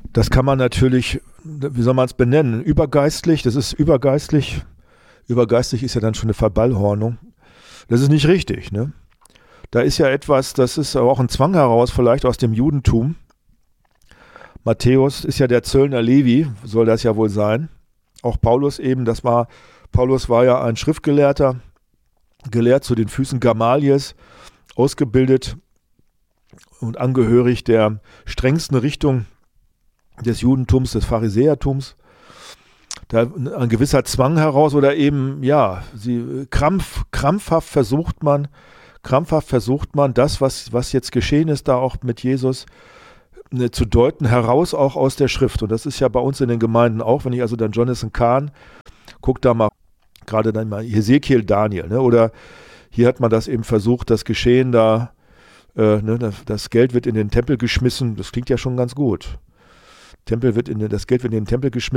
Das kann man natürlich, wie soll man es benennen? Übergeistlich, das ist übergeistlich. Übergeistlich ist ja dann schon eine Verballhornung. Das ist nicht richtig, ne? Da ist ja etwas, das ist aber auch ein Zwang heraus, vielleicht aus dem Judentum. Matthäus ist ja der Zöllner Levi, soll das ja wohl sein. Auch Paulus eben, Paulus war ja ein Schriftgelehrter, gelehrt zu den Füßen Gamaliels, ausgebildet und angehörig der strengsten Richtung des Judentums, des Pharisäertums. Da ein gewisser Zwang heraus oder eben, ja, krampfhaft versucht man das, was jetzt geschehen ist, da auch mit Jesus, zu deuten, heraus auch aus der Schrift. Und das ist ja bei uns in den Gemeinden auch, wenn ich also dann Jonathan Kahn, guck da mal, gerade dann mal Hesekiel Daniel, ne? Oder hier hat man das eben versucht, das Geschehen da, das Geld wird in den Tempel geschmissen, das klingt ja schon ganz gut. Das Geld wird in den Tempel geschmissen.